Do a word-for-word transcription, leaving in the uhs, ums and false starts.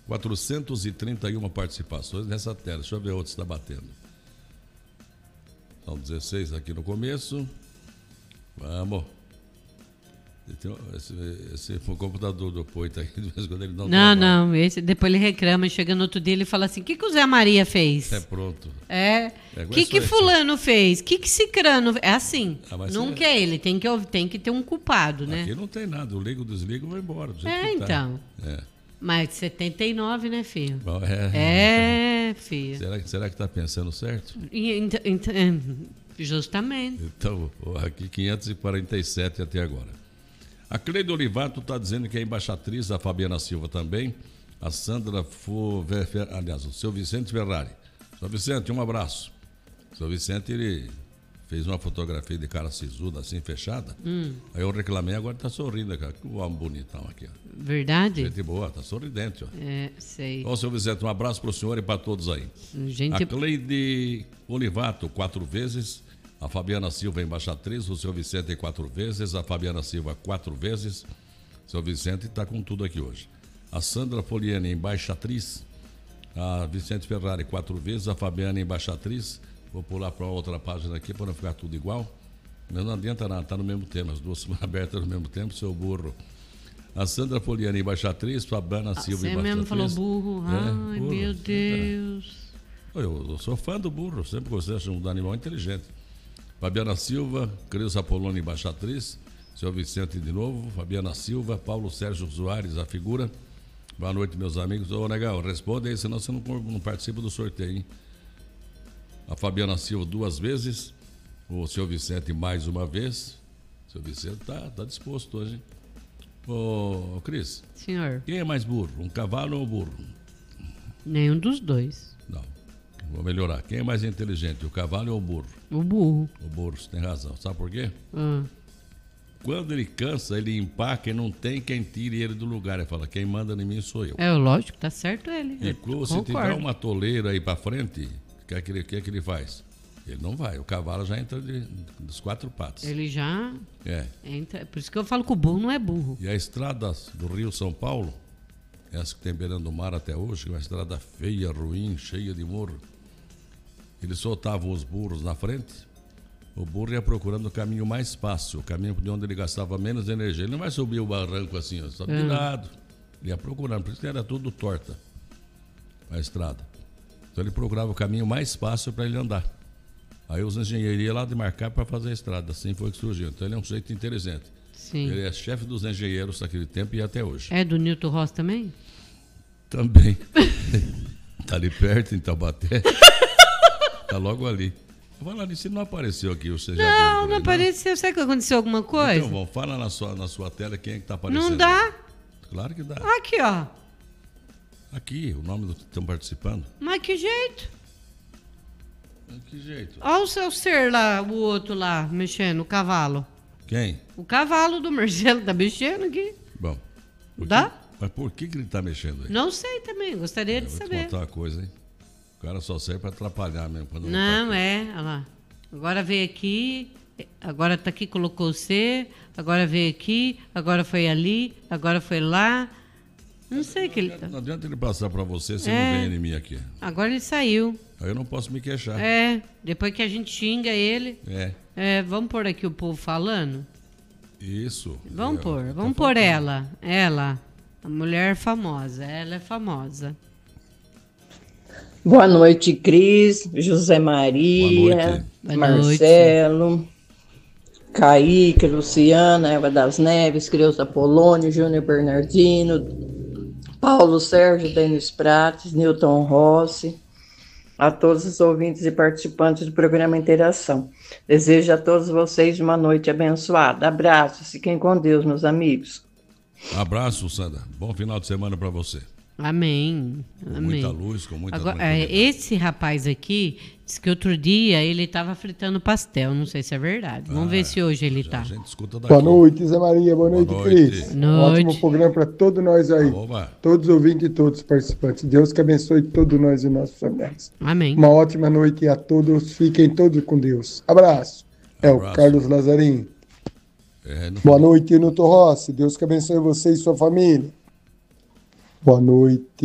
quatrocentas e trinta e uma participações nessa tela. Deixa eu ver outros que está batendo. São dezesseis aqui no começo. Vamos. Esse, esse foi o computador do Poito aí, de vez em quando ele não Não, trabalha. não, esse, depois ele reclama, chega no outro dia ele fala assim, o que, que o Zé Maria fez? É pronto. É, o É, que, que isso aí. fulano fez? O que, que cicrano fez? É assim, Ah, mas nunca é- é ele, tem que, tem que ter um culpado, né? Aqui não tem nada, eu ligo, desligo e vou embora. Do jeito É, que tá. então. É. Mas setenta e nove, né, filho? Bom, é. É, filho. Será, que- será que está pensando certo? E, ent- ent- é, justamente. Então, ó, aqui quinhentos e quarenta e sete até agora. A Cleide Olivato está dizendo que é embaixatriz, a Fabiana Silva também, a Sandra Fu, aliás, o seu Vicente Ferrari. Seu Vicente, um abraço. Seu Vicente, ele fez uma fotografia de cara sisuda, assim, fechada. Hum. Aí eu reclamei, agora está sorrindo, cara. Que homem bonitão aqui, ó. Verdade? Gente boa, tá sorridente, ó. É, sei. Bom, seu Vicente, um abraço para o senhor e para todos aí. Gente, A Cleide Olivato, quatro vezes. A Fabiana Silva, embaixatriz. O seu Vicente, quatro vezes. A Fabiana Silva, quatro vezes. O seu Vicente está com tudo aqui hoje. A Sandra Poliani, embaixatriz. A Vicente Ferrari, quatro vezes. A Fabiana, embaixatriz. Vou pular para outra página aqui para não ficar tudo igual. Mas não adianta nada, está no mesmo tempo. As duas abertas no mesmo tempo, seu burro. A Sandra Poliani, embaixatriz. Fabiana Silva, você embaixatriz. mesmo falou burro. É, Ai, burro. meu Deus. Eu, eu sou fã do burro, sempre gostei de um animal inteligente. Fabiana Silva, Cris Apolônio, embaixatriz. Seu Vicente de novo, Fabiana Silva, Paulo Sérgio Soares, a figura. Boa noite, meus amigos. Ô, Negão, responda aí, senão você não, não participa do sorteio, hein? A Fabiana Silva duas vezes. O seu Vicente mais uma vez. O seu Vicente tá, tá disposto hoje, hein? Ô, Cris, Senhor, quem é mais burro? Um cavalo ou um burro? nenhum dos dois. Não. Vou melhorar. Quem é mais inteligente, o cavalo ou o burro? O burro. O burro, você tem razão. Sabe por quê? Ah, Quando ele cansa, ele empaca e não tem quem tire ele do lugar. Ele fala, quem manda em mim sou eu. é lógico, tá certo ele. E Eu se tiver concordo. uma toleira aí pra frente, o que é que ele, que é que ele faz? Ele não vai. O cavalo já entra de, dos quatro patas. Ele já É. entra. Por isso que eu falo que o burro não é burro. E a estrada do Rio São Paulo, essa que tem beirando o mar até hoje, que é uma estrada feia, ruim, cheia de morro. Eles soltavam os burros na frente, o burro ia procurando o caminho mais fácil, o caminho de onde ele gastava menos energia. Ele não vai subir o barranco assim, ó, só de Hum. lado. Ele ia procurando, por isso que era tudo torta, a estrada. Então ele procurava o caminho mais fácil para ele andar. Aí os engenheiros iam lá demarcar para fazer a estrada, assim foi que surgiu. Então ele é um sujeito inteligente. Sim. Ele é chefe dos engenheiros naquele tempo e até hoje. É do Newton Ross também? Também. Tá ali perto, em Taubaté. Tá logo ali. Fala nisso, não apareceu aqui o seja Não, não apareceu. Será que aconteceu alguma coisa? Então, bom, fala na sua, na sua tela quem é que tá aparecendo. Não dá? Claro que dá. Aqui, ó. Aqui, o nome do que estão participando. Mas que jeito? Que jeito? Olha o seu ser lá, o outro lá, mexendo, o cavalo. Quem? O cavalo do Marcelo tá mexendo aqui. Bom. por Dá? que- mas por que, que ele tá mexendo aí? Não sei também, gostaria de Eu vou te saber. contar uma coisa, hein? O cara só serve pra atrapalhar mesmo. Quando Não, tá é, olha lá. Agora veio aqui, agora tá aqui, colocou o C, agora veio aqui, agora foi ali, agora foi lá. Não sei o que ele tá. Não adianta ele passar pra você se É. não vem em mim aqui. Agora ele saiu. Aí eu não posso me queixar. É, depois que a gente xinga ele. É. É, vamos pôr aqui o povo falando? Isso. Vamos É, pôr, tá vamos pôr faltando. ela. Ela, a mulher famosa, ela é famosa. Boa noite, Cris, José Maria, Boa noite. Boa Marcelo, Kaique, Luciana, Eva das Neves, Creuza Polônio, Júnior Bernardino, Paulo Sérgio, Denis Prates, Newton Rossi, a todos os ouvintes e participantes do programa Interação. Desejo a todos vocês uma noite abençoada. Abraços, fiquem com Deus, meus amigos. Abraço, Sandra. Bom final de semana pra você. Amém. Com Amém. muita luz, com muita Agora, é, tranquilidade. esse rapaz aqui disse que outro dia ele estava fritando pastel. Não sei se é verdade. Vamos Ah, ver se hoje ele já tá. A gente escuta daqui. Boa noite, Zé Maria. Boa noite, Boa noite. Cris. Boa Um noite. ótimo programa para todos nós aí. Oba. Todos os ouvintes e todos os participantes. Deus que abençoe todos nós e nossos familiares. Amém. Uma ótima noite a todos. Fiquem todos com Deus. Abraço. É o Abraço. Carlos Lazarim. É, não- Boa noite, Newton Rossi. Deus que abençoe você e sua família. Boa noite.